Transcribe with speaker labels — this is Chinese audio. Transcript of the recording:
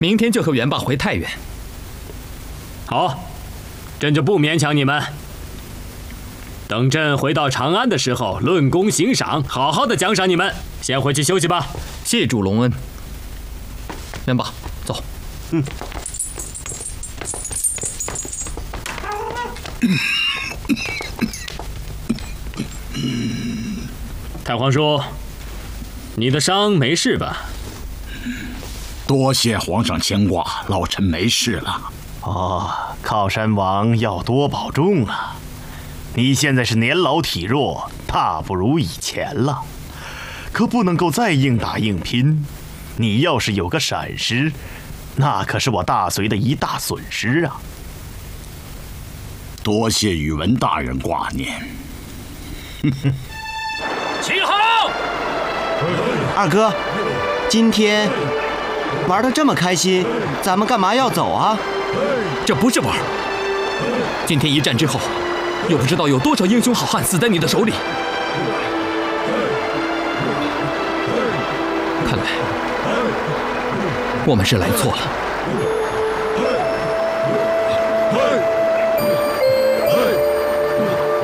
Speaker 1: 明天就和元霸回太原。
Speaker 2: 好，朕就不勉强你们。等朕回到长安的时候，论功行赏，好好的奖赏你们。先回去休息吧。
Speaker 1: 谢主隆恩。元霸，走。
Speaker 2: 太皇叔，你的伤没事吧？
Speaker 3: 多谢皇上牵挂，老臣没事了。
Speaker 4: 哦，靠山王要多保重啊！你现在是年老体弱，大不如以前了，可不能够再硬打硬拼。你要是有个闪失，那可是我大隋的一大损失啊！
Speaker 3: 多谢宇文大人挂念。
Speaker 2: 起好！
Speaker 5: 二哥，今天玩得这么开心，咱们干嘛要走啊？
Speaker 1: 这不是玩，今天一战之后，又不知道有多少英雄好汉死在你的手里。看来我们是来错了。